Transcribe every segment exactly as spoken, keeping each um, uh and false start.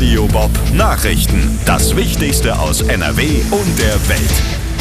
Radio Bob Nachrichten. Das Wichtigste aus N R W und der Welt.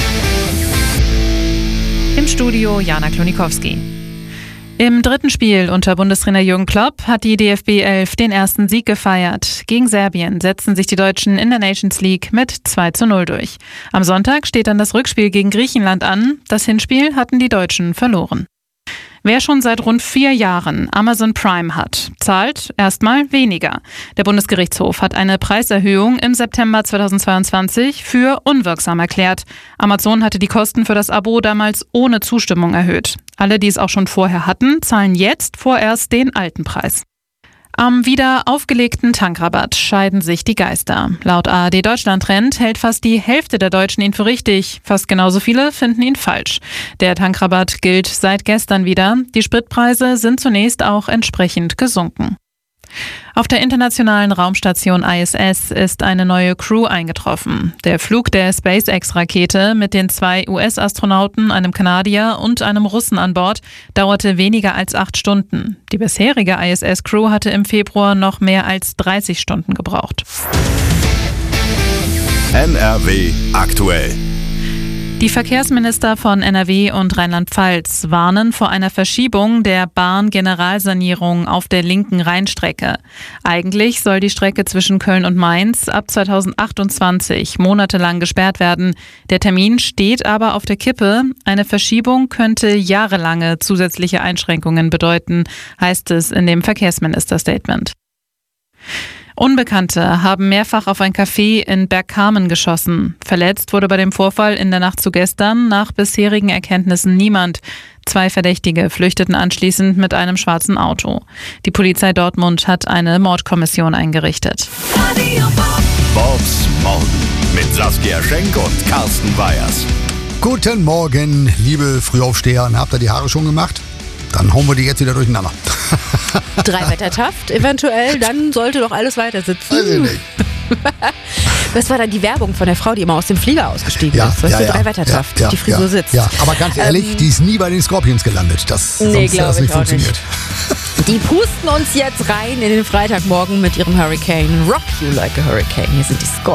Im Studio Jana Klonikowski. Im dritten Spiel unter Bundestrainer Jürgen Klopp hat die D F B elf den ersten Sieg gefeiert. Gegen Serbien setzten sich die Deutschen in der Nations League mit zwei zu null durch. Am Sonntag steht dann das Rückspiel gegen Griechenland an. Das Hinspiel hatten die Deutschen verloren. Wer schon seit rund vier Jahren Amazon Prime hat, zahlt erstmal weniger. Der Bundesgerichtshof hat eine Preiserhöhung im September zweitausendzweiundzwanzig für unwirksam erklärt. Amazon hatte die Kosten für das Abo damals ohne Zustimmung erhöht. Alle, die es auch schon vorher hatten, zahlen jetzt vorerst den alten Preis. Am wieder aufgelegten Tankrabatt scheiden sich die Geister. Laut A R D Deutschland Trend hält fast die Hälfte der Deutschen ihn für richtig. Fast genauso viele finden ihn falsch. Der Tankrabatt gilt seit gestern wieder. Die Spritpreise sind zunächst auch entsprechend gesunken. Auf der internationalen Raumstation I S S ist eine neue Crew eingetroffen. Der Flug der SpaceX-Rakete mit den zwei U S-Astronauten, einem Kanadier und einem Russen an Bord dauerte weniger als acht Stunden. Die bisherige I S S-Crew hatte im Februar noch mehr als dreißig Stunden gebraucht. N R W aktuell. Die Verkehrsminister von N R W und Rheinland-Pfalz warnen vor einer Verschiebung der Bahn-Generalsanierung auf der linken Rheinstrecke. Eigentlich soll die Strecke zwischen Köln und Mainz ab zweitausendachtundzwanzig monatelang gesperrt werden. Der Termin steht aber auf der Kippe. Eine Verschiebung könnte jahrelange zusätzliche Einschränkungen bedeuten, heißt es in dem Verkehrsminister-Statement. Unbekannte haben mehrfach auf ein Café in Bergkamen geschossen. Verletzt wurde bei dem Vorfall in der Nacht zu gestern nach bisherigen Erkenntnissen niemand. Zwei Verdächtige flüchteten anschließend mit einem schwarzen Auto. Die Polizei Dortmund hat eine Mordkommission eingerichtet. Bobs Morgen mit Saskia Schenk und Carsten Weyers. Guten Morgen, liebe Frühaufsteher. Habt ihr die Haare schon gemacht? Dann hauen wir die jetzt wieder durcheinander. Drei Wettertaft eventuell, dann sollte doch alles weiter sitzen. Weiß ich nicht. Das war dann die Werbung von der Frau, die immer aus dem Flieger ausgestiegen Ja, ist. Weißt ja, du, ja, drei Wettertaft, ja, ja, die Frisur ja, sitzt. Ja, aber ganz ehrlich, Ähm, die ist nie bei den Scorpions gelandet. Das, Nee, sonst hätte das glaub nicht ich auch nicht. funktioniert. Die pusten uns jetzt rein in den Freitagmorgen mit ihrem Hurricane. Rock you like a hurricane. Hier sind die Scorpions.